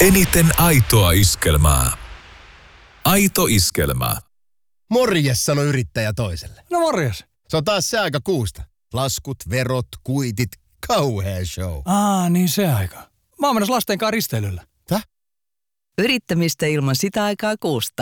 Eniten aitoa iskelmää. Aito iskelmä. Morjes, sano yrittäjä toiselle. No morjes. Se on taas se aika kuusta. Laskut, verot, kuitit, kauhea show. Niin se aika. Mä oon menossa lasten kanssa risteilyllä. Täh? Yrittämistä ilman sitä aikaa kuusta.